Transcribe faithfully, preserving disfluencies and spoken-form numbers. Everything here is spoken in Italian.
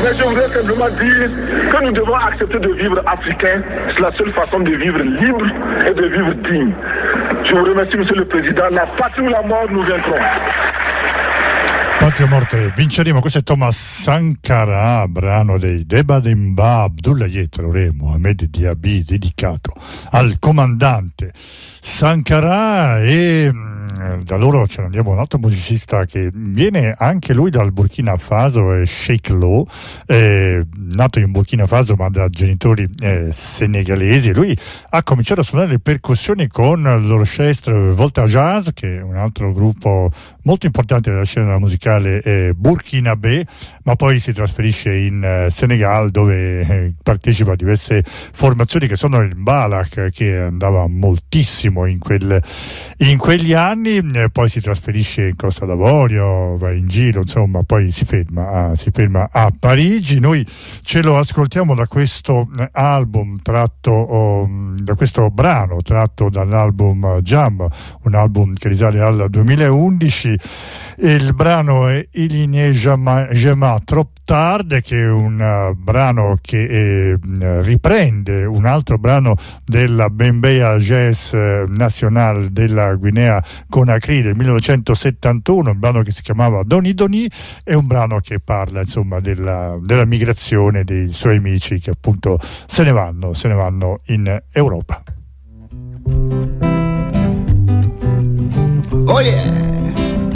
Mais je voudrais simplement dire que nous devons accepter de vivre africain. C'est la seule façon de vivre libre et de vivre digne. Je vous remercie, Monsieur le Président. La patrie ou la mort, nous vaincrons. Patria o morte, vinceremo. Questo è Thomas Sankara, brano dei Deba Demba Abdullah Yetro Re Mohamed Diaby, dedicato al comandante Sankara. E mh, da loro ce ne andiamo un altro musicista che viene anche lui dal Burkina Faso, è Sheikh Lo, eh, nato in Burkina Faso ma da genitori eh, senegalesi. Lui ha cominciato a suonare le percussioni con l'orchestre Volta Jazz, che è un altro gruppo molto importante della scena musicale eh, burkinabè, ma poi si trasferisce in eh, Senegal, dove eh, partecipa a diverse formazioni che sono il Balak, che andava moltissimo in, quel, in quegli anni, eh, poi si trasferisce in Costa d'Avorio, va in giro, insomma, poi si ferma a, si ferma a Parigi. Noi ce lo ascoltiamo da questo album tratto oh, da questo brano tratto dall'album Jam, un album che risale al duemilaundici. Il brano è Il Igne Jema Trop Tard, che è un uh, brano che eh, riprende un altro brano della Bembeya Jazz National della Guinea Conakry del millenovecentosettantuno, un brano che si chiamava Doni Doni, è un brano che parla insomma della, della migrazione dei suoi amici che appunto se ne vanno, se ne vanno in Europa. Oh yeah!